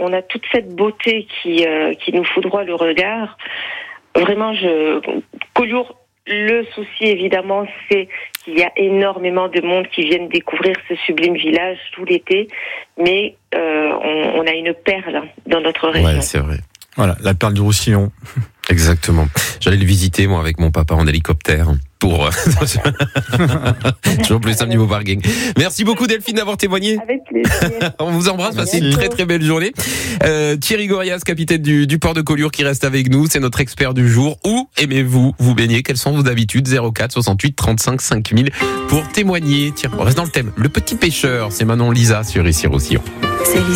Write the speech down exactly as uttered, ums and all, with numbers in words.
on a toute cette beauté qui, euh, qui nous foudroie le regard. Vraiment, je, Collioure, le souci évidemment, c'est qu'il y a énormément de monde qui viennent découvrir ce sublime village tout l'été, mais euh, on, on a une perle dans notre région. Ouais, c'est vrai. Voilà, la perle du Roussillon. Exactement. J'allais le visiter, moi, avec mon papa en hélicoptère. Pour toujours plus simple niveau parking. Merci beaucoup Delphine d'avoir témoigné. Avec plaisir. On vous embrasse, passez une Merci. très très belle journée. Euh, Thierry Gorias, capitaine du, du port de Collioure, qui reste avec nous, c'est notre expert du jour. Où aimez-vous vous baigner? Quelles sont vos habitudes? zéro quatre soixante-huit trente-cinq cinq mille pour témoigner. Tiens, on reste dans le thème. Le petit pêcheur, c'est Manon Lisa sur Ici Roussillon. C'est